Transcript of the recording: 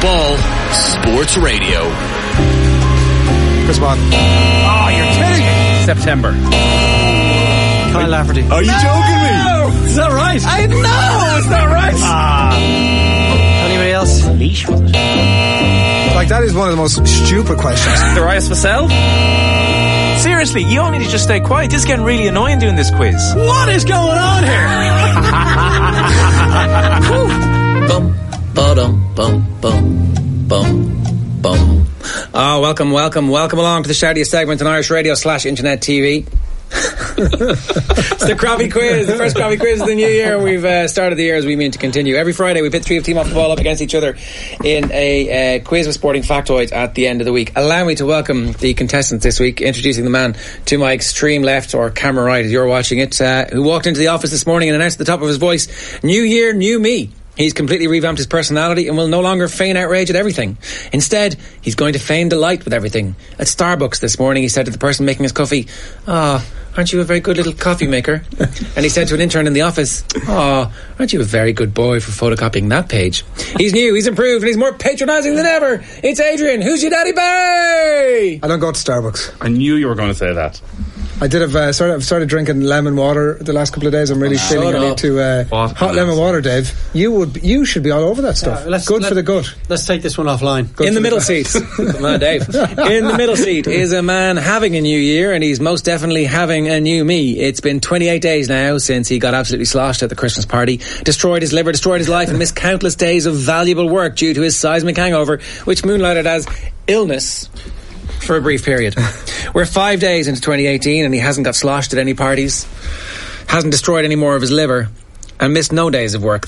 Ball Sports Radio. Chris Watt. Oh, you're kidding me. September. Kyle Lafferty. Are you joking me? Is that right? I know it's not right. Anybody else? Leash, was it? Like, that is one of the most stupid questions. Darius Vassell? Seriously, you all need to just stay quiet. This is getting really annoying doing this quiz. What is going on here? Bum, ba-dum, bum, bum, bum, bum. Oh, welcome along to the shoutiest segment on Irish Radio / Internet TV. It's the Crappy Quiz, the first Crappy Quiz of the new year. We've started the year as we mean to continue. Every Friday we pit three of Team Off the Ball up against each other in a quiz with sporting factoids at the end of the week. Allow me to welcome the contestants this week, introducing the man to my extreme left, or camera right as you're watching it, who walked into the office this morning and announced at the top of his voice, "New year, new me." He's completely revamped his personality and will no longer feign outrage at everything. Instead, he's going to feign delight with everything. At Starbucks this morning, he said to the person making his coffee, aren't you a very good little coffee maker?" And he said to an intern in the office, aren't you a very good boy for photocopying that page? He's new, he's improved, and he's more patronising than ever. It's Adrian. Who's your daddy bay? I don't go to Starbucks. I knew you were going to say that. I did have I've started drinking lemon water the last couple of days. I'm really feeling I need to hot lemon water, Dave. You should be all over that stuff. Good for the gut. Let's take this one offline. In the middle seat. Come on, Dave. In the middle seat is a man having a new year, and he's most definitely having a new me. It's been 28 days now since he got absolutely sloshed at the Christmas party, destroyed his liver, destroyed his life, and missed countless days of valuable work due to his seismic hangover, which moonlighted as illness for a brief period. We're 5 days into 2018 and he hasn't got sloshed at any parties, hasn't destroyed any more of his liver, and missed no days of work.